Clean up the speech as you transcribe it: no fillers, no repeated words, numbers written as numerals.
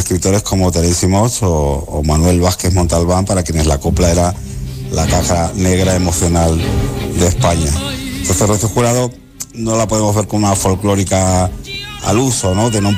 escritores como Teresa Moch o Manuel Vázquez Montalbán, para quienes la copla era la caja negra emocional de España. Entonces Rocío Jurado no la podemos ver como una folclórica al uso, ¿no? De no